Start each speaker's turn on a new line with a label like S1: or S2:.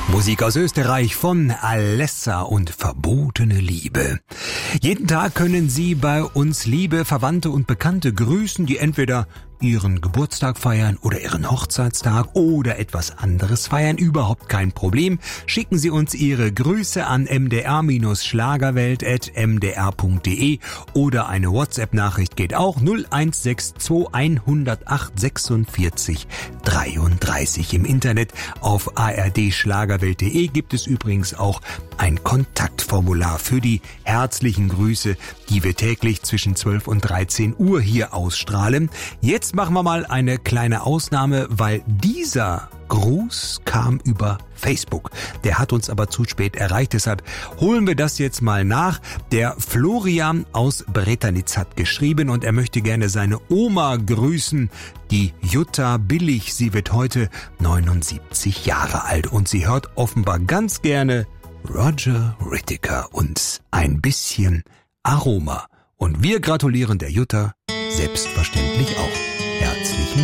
S1: Musik aus Österreich von Alessa und Verbotene Liebe. Jeden Tag können Sie bei uns liebe Verwandte und Bekannte grüßen, die entweder ihren Geburtstag feiern oder ihren Hochzeitstag oder etwas anderes feiern. Überhaupt kein Problem. Schicken Sie uns Ihre Grüße an mdr-schlagerwelt@mdr.de oder eine WhatsApp-Nachricht geht auch 0162 108 46 33. Im Internet auf ardschlagerwelt.de gibt es übrigens auch ein Kontaktformular für die herzlichen Grüße, die wir täglich zwischen 12 und 13 Uhr hier ausstrahlen. Jetzt machen wir mal eine kleine Ausnahme, weil dieser Gruß kam über Facebook. Der hat uns aber zu spät erreicht, deshalb holen wir das jetzt mal nach. Der Florian aus Bretanitz hat geschrieben und er möchte gerne seine Oma grüßen, die Jutta Billig. Sie wird heute 79 Jahre alt und sie hört offenbar ganz gerne Roger Whittaker und ein bisschen Aroma. Und wir gratulieren der Jutta selbstverständlich auch.